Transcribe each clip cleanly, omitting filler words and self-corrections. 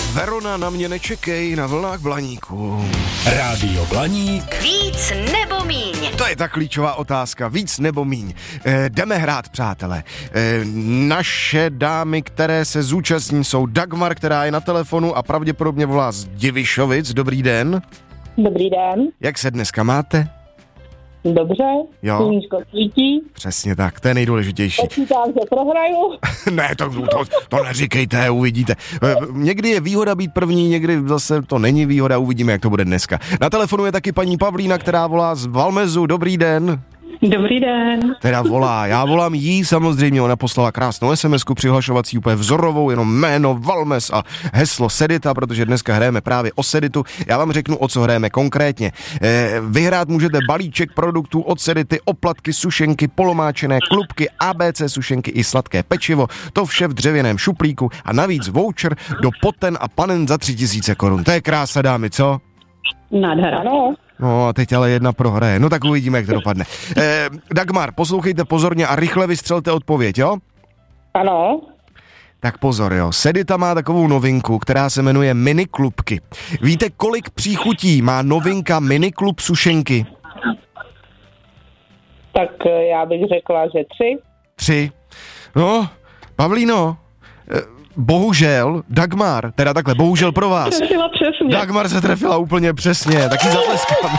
Verona, na mě nečekej, na vlnách Blaníku. Rádio Blaník. Víc nebo míň? To je ta klíčová otázka, víc nebo míň. Jdeme hrát, přátelé. Naše dámy, které se zúčastní, jsou Dagmar, která je na telefonu a pravděpodobně volá z Divišovic. Dobrý den. Dobrý den. Jak se dneska máte? Dobře, sluníčko svítí. Přesně tak, to je nejdůležitější. Počítám, že prohraju. Ne, to neříkejte, uvidíte. Někdy je výhoda být první, někdy zase to není výhoda, uvidíme, jak to bude dneska. Na telefonu je taky paní Pavlína, která volá z Valmezu. Dobrý den. Dobrý den. Teda volá, já volám jí samozřejmě, ona poslala krásnou SMS-ku přihlašovací, úplně vzorovou, jenom jméno Valmez a heslo Sedita, protože dneska hrajeme právě o Seditu. Já vám řeknu, o co hrajeme konkrétně. Vyhrát můžete balíček produktů od Sedity, oplatky, sušenky, polomáčené klubky, ABC sušenky i sladké pečivo, to vše v dřevěném šuplíku a navíc voucher do Poten a Panen za 3000 korun. To je krása, dámy, co? Nádhera, no. No a teď ale jedna prohraje. No tak uvidíme, jak to dopadne. Dagmar, poslouchejte pozorně a rychle vystřelte odpověď, jo? Ano. Tak pozor, jo. Sedita má takovou novinku, která se jmenuje miniklubky. Víte, kolik příchutí má novinka miniklub sušenky? Tak já bych řekla, že 3. 3. No, Pavlíno, bohužel, Dagmar, teda takhle, bohužel pro vás. Trefila přesně. Dagmar se trefila úplně přesně, taky zatleskám.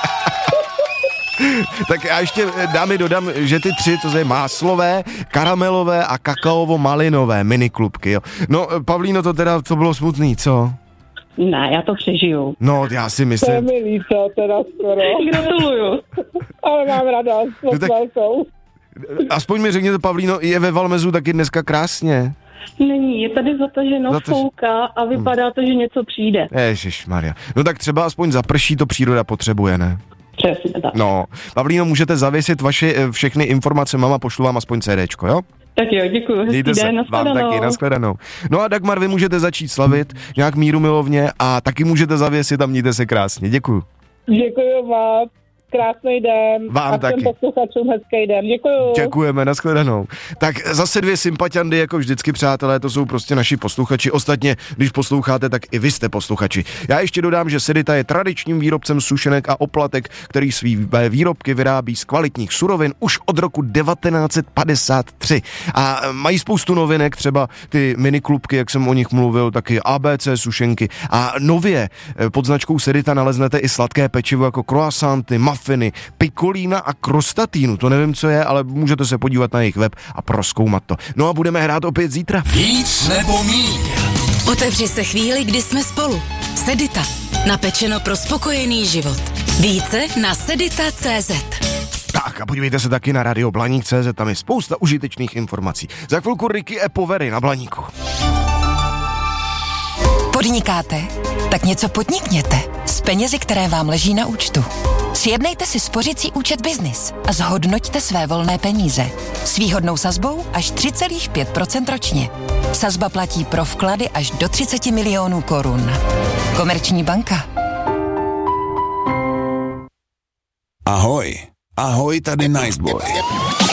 Tak já ještě, dámy, dodám, že ty 3, to je máslové, karamelové a kakaovo-malinové miniklubky, jo. No, Pavlíno, to bylo smutný, co? Ne, já to přežiju. No, já si To je myslím. mi líto, teda skoro. Gratuluju. Ale mám radost, No tak- velkou. Aspoň mi řekněte, Pavlíno, je ve Valmezu taky dneska krásně. Není, je tady zataženo, fouká a vypadá to, že něco přijde. Ježišmarja. No tak třeba aspoň zaprší, to příroda potřebuje, ne? Přesně tak. No, Pavlíno, můžete zavěsit vaše všechny informace, mama, pošlu vám aspoň CDčko, jo? Tak jo, děkuji. Hezký Mějte se, den, vám taky, nashledanou. No a Dagmar, vy můžete začít slavit nějak mírumilovně a taky můžete zavěsit a mějte se krásně. Děkuju. Děkuji vám. Krásný den. Vám a taky. všem posluchačům hezký den. Děkuju. Děkujeme, nashledanou. Tak zase 2 sympatiandy, jako vždycky, přátelé, to jsou prostě naši posluchači. Ostatně, když posloucháte, tak i vy jste posluchači. Já ještě dodám, že Sedita je tradičním výrobcem sušenek a oplatek, který svý výrobky vyrábí z kvalitních surovin už od roku 1953. A mají spoustu novinek, třeba ty miniklubky, jak jsem o nich mluvil, taky ABC sušenky. A nově pod značkou Sedita naleznete i sladké pečivo jako croissanty, muffiny, pikolína a krostatínu. To nevím, co je, ale můžete se podívat na jejich web a prozkoumat to. No a budeme hrát opět zítra. Víc nebo míň. Otevři se chvíli, kdy jsme spolu. Sedita. Napečeno pro spokojený život. Více na sedita.cz. Tak a podívejte se taky na Radio Blaník.cz, tam je spousta užitečných informací. Za chvilku Ricky e Povery na Blaníku. Podnikáte? Tak něco podnikněte s penězi, které vám leží na účtu. Sjednejte si spořicí účet Business a zhodnoťte své volné peníze. S výhodnou sazbou až 3,5% ročně. Sazba platí pro vklady až do 30 milionů korun. Komerční banka. Ahoj, tady Niceboy.